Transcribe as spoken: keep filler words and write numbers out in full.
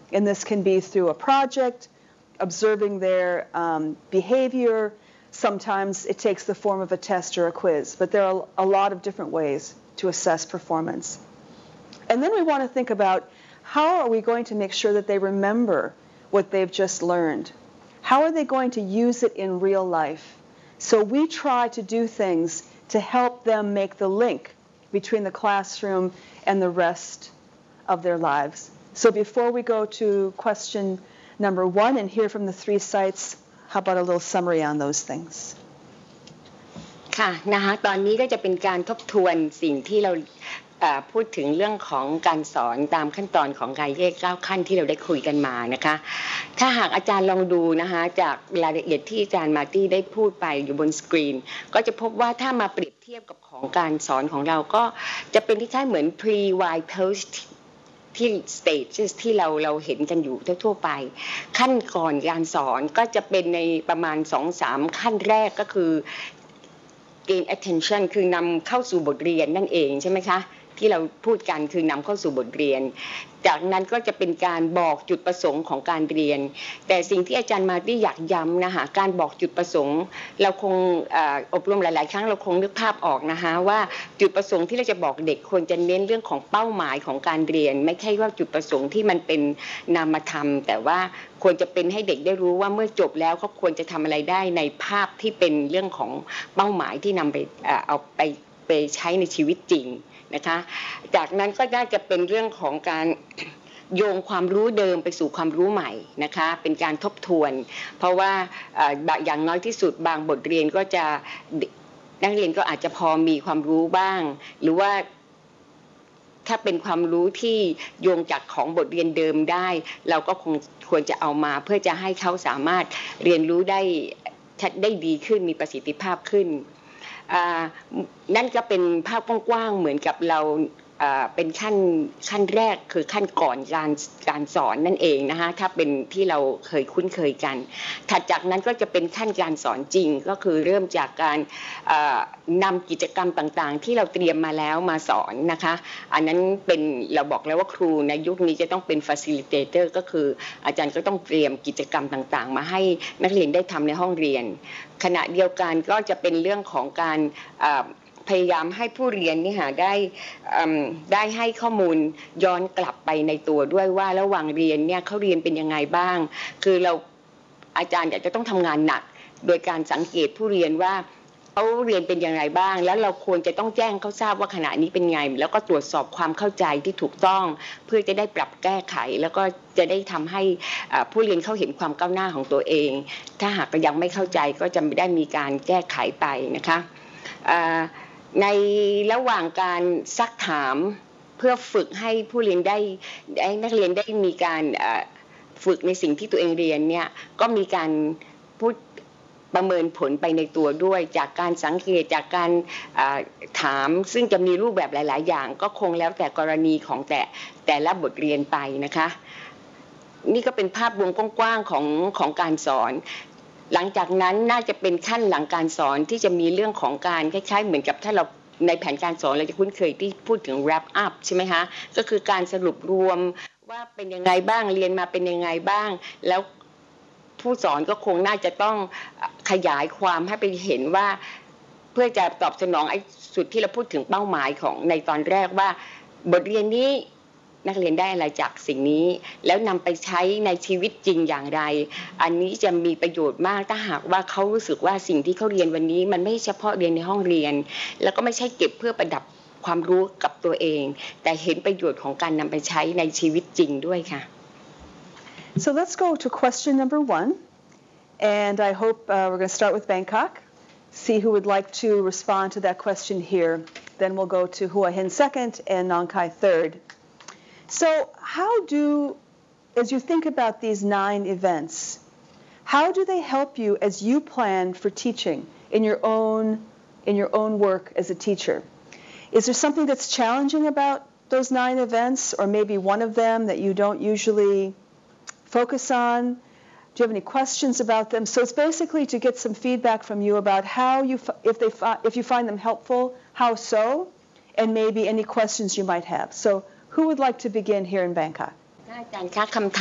And this can be through a project, observing their um, behavior. Sometimes it takes the form of a test or a quiz, but there are a lot of different ways to assess performance. And then we want to think about how are we going to make sure that they remember what they've just learned? How are they going to use it in real life? So we try to do things to help them make the link between the classroom and the rest of their lives. So before we go to question number one and hear from the three sites, how about a little summary on those things? ค่ะนะคะตอนนี้ก็จะเป็นการทบทวนสิ่งที่เราพูดถึงเรื่องของการสอนตามขั้นตอนของการแยกเก้าขั้นที่เราได้คุยกันมานะคะถ้าหากอาจารย์ลองดูนะคะจากรายละเอียดที่อาจารย์มาร์ตี้ได้พูดไปอยู่บนสกรีนก็จะพบว่าถ้ามาเปรียบเทียบกับของการสอนของเราก็จะเป็นที่คล้ายเหมือน pre while post ที่ stages ที่เราเราเห็นกันอยู่ทั่วๆไปขั้นก่อนการสอนก็จะเป็นในประมาณ สองถึงสาม ขั้นแรกก็คือ gain attention คือนำเข้าสู่บทเรียนนั่นเองใช่ไหมคะที่เราพูดกันคือนำเข้าสู่บทเรียนจากนั้นก็จะเป็นการบอกจุดประสงค์ของการเรียนแต่สิ่งที่อาจารย์มาร์ตี้อยากย้ำนะคะการบอกจุดประสงค์เราคงอบรมหลายๆครั้งเราคงนึกภาพออกนะคะว่าจุดประสงค์ที่เราจะบอกเด็กควรจะเน้นเรื่องของเป้าหมายของการเรียนไม่ใช่ว่าจุดประสงค์ที่มันเป็นนามธรรมแต่ว่าควรจะเป็นให้เด็กได้รู้ว่าเมื่อจบแล้วเขาควรจะทำอะไรได้ในภาพที่เป็นเรื่องของเป้าหมายที่นำไปเอาไปไปใช้ในชีวิตจริงนะคะจากนั้นก็น่าจะเป็นเรื่องของการโยงความรู้เดิมไปสู่ความรู้ใหม่นะคะเป็นการทบทวนเพราะว่าอย่างน้อยที่สุดบางบทเรียนก็จะนักเรียนก็อาจจะพอมีความรู้บ้างหรือว่าถ้าเป็นความรู้ที่โยงจากของบทเรียนเดิมได้เราก็คงควรจะเอามาเพื่อจะให้เขาสามารถเรียนรู้ได้ได้ดีขึ้นมีประสิทธิภาพขึ้นนั่นก็เป็นภาพกว้างๆเหมือนกับเราเป็นขั้นขั้นแรกคือขั้นก่อนการการสอนนั่นเองนะคะถ้าเป็นที่เราเคยคุ้นเคยกันถัดจากนั้นก็จะเป็นขั้นการสอนจริงก็คือเริ่มจากการนำกิจกรรมต่างๆที่เราเตรียมมาแล้วมาสอนนะคะอันนั้นเป็นเราบอกแล้วว่าครูในยุคนี้จะต้องเป็น facilitator ก็คืออาจารย์ก็ต้องเตรียมกิจกรรมต่างๆมาให้นักเรียนได้ทำในห้องเรียนขณะเดียวกันก็จะเป็นเรื่องของการพยายามให้ผู้เรียนนี่ค่ะได้ได้ให้ข้อมูลย้อนกลับไปในตัวด้วยว่าระหว่างเรียนเนี่ยเขาเรียนเป็นยังไงบ้างคือเราอาจารย์อยากจะต้องทำงานหนักโดยการสังเกตผู้เรียนว่าเขาเรียนเป็นยังไงบ้างแล้วเราควรจะต้องแจ้งเขาทราบว่าขณะนี้เป็นไงแล้วก็ตรวจสอบความเข้าใจที่ถูกต้องเพื่อจะได้ปรับแก้ไขแล้วก็จะได้ทำให้ผู้เรียนเขาเห็นความก้าวหน้าของตัวเองถ้าหากยังไม่เข้าใจก็จะไม่ได้มีการแก้ไขไปนะคะในระหว่างการซักถามเพื่อฝึกให้ผู้เรียนได้ให้นักเรียนได้มีการฝึกในสิ่งที่ตัวเองเรียนเนี่ยก็มีการพูดประเมินผลไปในตัวด้วยจากการสังเกตจากการถามซึ่งจะมีรูปแบบหลายๆอย่างก็คงแล้วแต่กรณีของแต่แต่ละบทเรียนไปนะคะนี่ก็เป็นภาพรวมกว้างๆของของการสอนหลังจากนั้นน่าจะเป็นขั้นหลังการสอนที่จะมีเรื่องของการคล้ายๆเหมือนกับถ้าเราในแผนการสอนเราจะคุ้นเคยที่พูดถึง wrap up ใช่ไหมคะก็คือการสรุปรวมว่าเป็นยังไงบ้างเรียนมาเป็นยังไงบ้างแล้วผู้สอนก็คงน่าจะต้องขยายความให้ไปเห็นว่าเพื่อจะตอบสนองไอ้สุดที่เราพูดถึงเป้าหมายของในตอนแรกว่าบทเรียนนี้นักเรียนได้อะไรจากสิ่งนี้แล้วนำไปใช้ในชีวิตจริงอย่างไรอันนี้จะมีประโยชน์มากถ้าหากว่าเขารู้สึกว่าสิ่งที่เขาเรียนวันนี้มันไม่เฉพาะเรียนในห้องเรียนแล้วก็ไม่ใช่เก็บเพื่อประดับความรู้กับตัวเองแต่เห็นประโยชน์ของการนำไปใช้ในชีวิตจริงด้วยค่ะ So let's go to question number one and I hope uh, we're going to start with Bangkok see who would like to respond to that question here then we'll go to Hua Hin second and Nong Khai third So how do, as you think about these nine events, how do they help you as you plan for teaching in your own, in your own work as a teacher? Is there something that's challenging about those nine events, or maybe one of them that you don't usually focus on? Do you have any questions about them? So it's basically to get some feedback from you about how you, if they, if you find them helpful, how so, and maybe any questions you might have. So Who would like to begin here in Bangkok?